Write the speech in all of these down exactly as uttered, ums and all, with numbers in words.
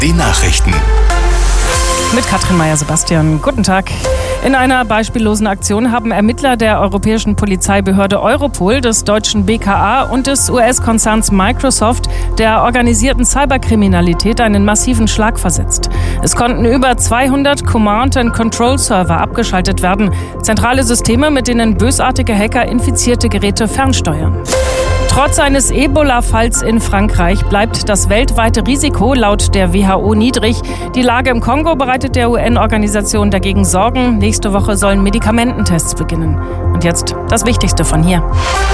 Die Nachrichten. Mit Katrin Meyer-Sebastian. Guten Tag. In einer beispiellosen Aktion haben Ermittler der europäischen Polizeibehörde Europol, des deutschen B K A und des U S-Konzerns Microsoft der organisierten Cyberkriminalität einen massiven Schlag versetzt. Es konnten über zweihundert Command-and-Control-Server abgeschaltet werden. Zentrale Systeme, mit denen bösartige Hacker infizierte Geräte fernsteuern. Trotz eines Ebola-Falls in Frankreich bleibt das weltweite Risiko laut der W H O niedrig. Die Lage im Kongo bereitet der U N-Organisation dagegen Sorgen. Nächste Woche sollen Medikamententests beginnen. Und jetzt das Wichtigste von hier.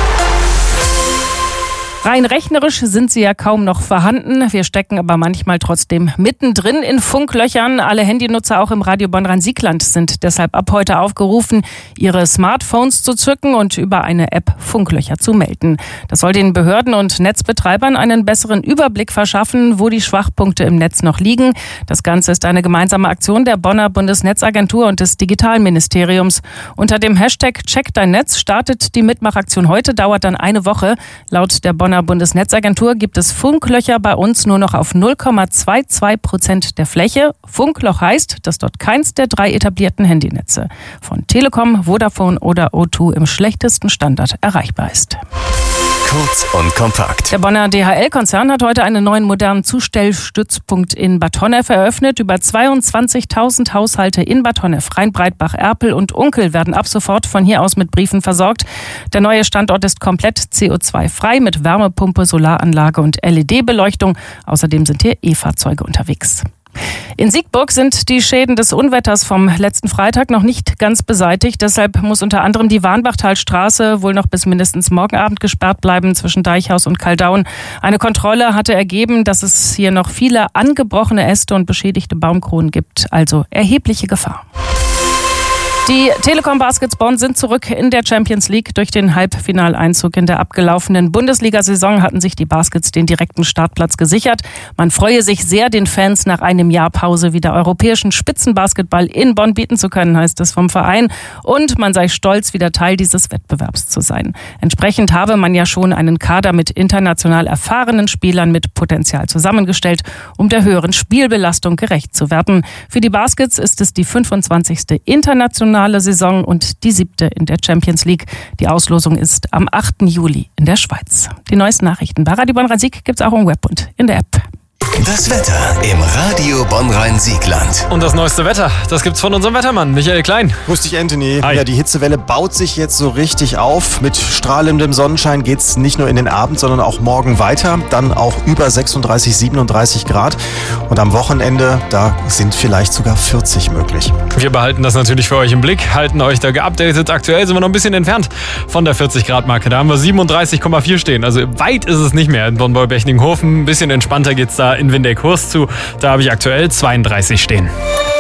Rein rechnerisch sind sie ja kaum noch vorhanden. Wir stecken aber manchmal trotzdem mittendrin in Funklöchern. Alle Handynutzer auch im Radio Bonn-Rhein-Sieg-Land sind deshalb ab heute aufgerufen, ihre Smartphones zu zücken und über eine App Funklöcher zu melden. Das soll den Behörden und Netzbetreibern einen besseren Überblick verschaffen, wo die Schwachpunkte im Netz noch liegen. Das Ganze ist eine gemeinsame Aktion der Bonner Bundesnetzagentur und des Digitalministeriums. Unter dem Hashtag Check dein Netz startet die Mitmachaktion heute, dauert dann eine Woche. Laut der Bonner Bundesnetzagentur gibt es Funklöcher bei uns nur noch auf null Komma zweiundzwanzig Prozent der Fläche. Funkloch heißt, dass dort keins der drei etablierten Handynetze von Telekom, Vodafone oder O zwei im schlechtesten Standard erreichbar ist. Kurz und kompakt. Der Bonner D H L-Konzern hat heute einen neuen modernen Zustellstützpunkt in Bad Honnef eröffnet. Über zweiundzwanzigtausend Haushalte in Bad Honnef, Rheinbreitbach, Erpel und Unkel werden ab sofort von hier aus mit Briefen versorgt. Der neue Standort ist komplett C O zwei frei mit Wärmepumpe, Solaranlage und L E D-Beleuchtung. Außerdem sind hier E-Fahrzeuge unterwegs. In Siegburg sind die Schäden des Unwetters vom letzten Freitag noch nicht ganz beseitigt. Deshalb muss unter anderem die Warnbachtalstraße wohl noch bis mindestens morgen Abend gesperrt bleiben zwischen Deichhaus und Kaldaun. Eine Kontrolle hatte ergeben, dass es hier noch viele angebrochene Äste und beschädigte Baumkronen gibt. Also erhebliche Gefahr. Die Telekom Baskets Bonn sind zurück in der Champions League. Durch den Halbfinaleinzug in der abgelaufenen Bundesliga-Saison hatten sich die Baskets den direkten Startplatz gesichert. Man freue sich sehr, den Fans nach einem Jahr Pause wieder europäischen Spitzenbasketball in Bonn bieten zu können, heißt es vom Verein. Und man sei stolz, wieder Teil dieses Wettbewerbs zu sein. Entsprechend habe man ja schon einen Kader mit international erfahrenen Spielern mit Potenzial zusammengestellt, um der höheren Spielbelastung gerecht zu werden. Für die Baskets ist es die fünfundzwanzigste internationale Saison und die siebte in der Champions League. Die Auslosung ist am achten Juli in der Schweiz. Die neuesten Nachrichten bei Radio Bonn-Rhein-Sieg gibt es auch im Web und in der App. Das Wetter im Radio Bonn-Rhein-Sieg-Land. Und das neueste Wetter, das gibt's von unserem Wettermann, Michael Klein. Grüß dich, Anthony. Hi. Ja, die Hitzewelle baut sich jetzt so richtig auf. Mit strahlendem Sonnenschein geht's nicht nur in den Abend, sondern auch morgen weiter. Dann auch über sechsunddreißig, siebenunddreißig Grad. Und am Wochenende, da sind vielleicht sogar vierzig möglich. Wir behalten das natürlich für euch im Blick, halten euch da geupdatet. Aktuell sind wir noch ein bisschen entfernt von der vierzig Grad Marke. Da haben wir siebenunddreißig Komma vier stehen. Also weit ist es nicht mehr in Bonn-Bechningen-Hofen. Ein bisschen entspannter geht's da in Windeck-Hurst zu. Da habe ich aktuell zweiunddreißig stehen.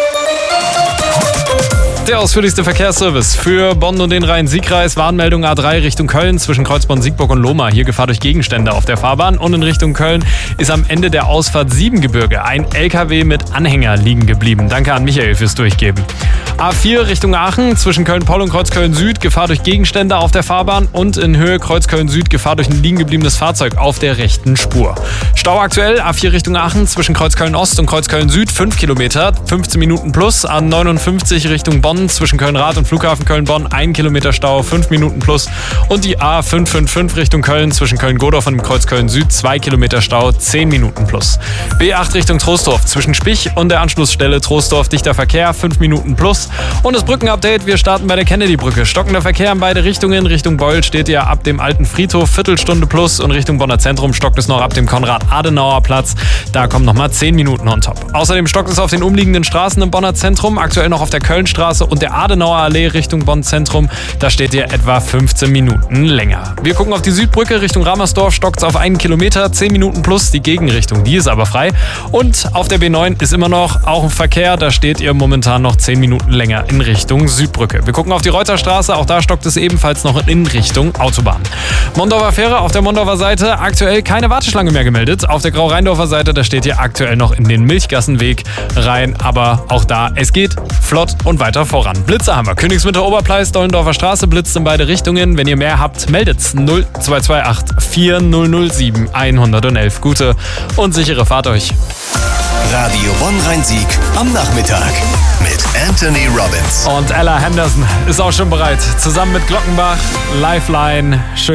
Der ausführlichste Verkehrsservice für Bonn und den Rhein-Sieg-Kreis. Warnmeldung A drei Richtung Köln zwischen Kreuzborn, Siegburg und Lohmar. Hier Gefahr durch Gegenstände auf der Fahrbahn. Und in Richtung Köln ist am Ende der Ausfahrt Siebengebirge ein L K W mit Anhänger liegen geblieben. Danke an Michael fürs Durchgeben. A vier Richtung Aachen zwischen Köln-Poll und Kreuzköln-Süd. Gefahr durch Gegenstände auf der Fahrbahn. Und in Höhe Kreuzköln-Süd Gefahr durch ein liegen gebliebenes Fahrzeug auf der rechten Spur. Stau aktuell A vier Richtung Aachen zwischen Kreuzköln-Ost und Kreuzköln-Süd. fünf Kilometer, fünfzehn Minuten plus. A neunundfünfzig Richtung Bonn zwischen Köln-Rath und Flughafen Köln-Bonn, ein Kilometer Stau, fünf Minuten plus. Und die A fünf fünf fünf Richtung Köln zwischen Köln-Godorf und dem Kreuz Köln-Süd, zwei Kilometer Stau, zehn Minuten plus. B acht Richtung Troisdorf zwischen Spich und der Anschlussstelle Troisdorf, dichter Verkehr, fünf Minuten plus. Und das Brückenupdate, wir starten bei der Kennedy-Brücke. Stockender Verkehr in beide Richtungen. Richtung Beul steht ihr ab dem alten Friedhof, Viertelstunde plus. Und Richtung Bonner Zentrum stockt es noch ab dem Konrad-Adenauer-Platz. Da kommen nochmal zehn Minuten on top. Außerdem stockt es auf den umliegenden Straßen im Bonner Zentrum, aktuell noch auf der Kölnstraße und der Adenauer Allee Richtung Bonn-Zentrum. Da steht ihr etwa fünfzehn Minuten länger. Wir gucken auf die Südbrücke Richtung Ramersdorf, stockt es auf einen Kilometer, zehn Minuten plus. Die Gegenrichtung, die ist aber frei. Und auf der B neun ist immer noch auch ein Verkehr. Da steht ihr momentan noch zehn Minuten länger in Richtung Südbrücke. Wir gucken auf die Reuterstraße. Auch da stockt es ebenfalls noch in Richtung Autobahn. Mondorfer Fähre auf der Mondorfer Seite. Aktuell keine Warteschlange mehr gemeldet. Auf der Grau-Rheindorfer Seite, da steht ihr aktuell noch in den Milchgassenweg rein. Aber auch da, es geht flott und weiter voran. Blitzer haben wir. Königsmitter Oberpleis, Dollendorfer Straße, blitzt in beide Richtungen. Wenn ihr mehr habt, meldet's null zwei zwei acht vier null null sieben eins eins eins. Gute und sichere Fahrt euch. Radio Bonn-Rhein-Sieg am Nachmittag mit Anthony Robbins. Und Ella Henderson ist auch schon bereit. Zusammen mit Glockenbach, Lifeline. Schön.